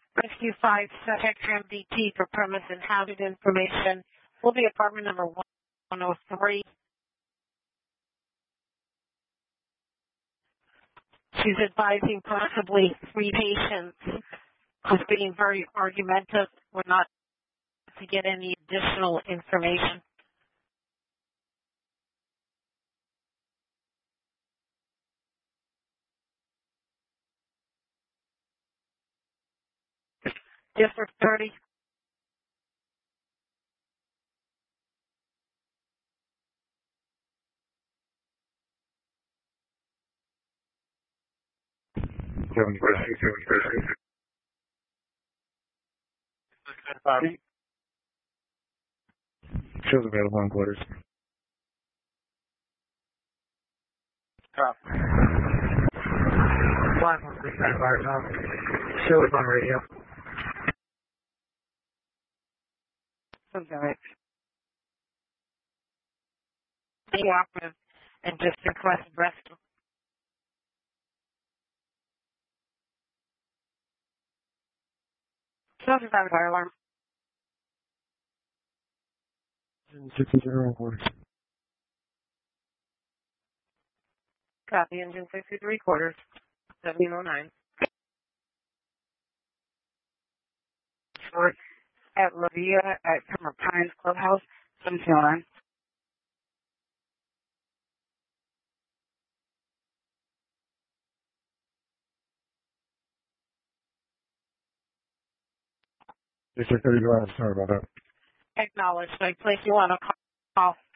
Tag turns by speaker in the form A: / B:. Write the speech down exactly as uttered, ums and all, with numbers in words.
A: Rescue five, subject M D T for premise and hazard information. Will be apartment number one oh three. She's advising possibly three patients who's being very argumentative. We're not to get any additional information. District thirty.
B: seventy percent, seventy percent. Shows available on quarters.
C: Drop. five one three five fire now. Show is on radio.
A: Okay. The operative and just request rescue. Shows is on fire alarm.
B: sixty zero on quarters.
A: Copy, engine sixty-three quarters, seventeen oh nine. Short at La Villa at Summer Pines Clubhouse, seventeen oh nine.
B: District thirty, sorry about that.
A: Acknowledged. I place you on a call.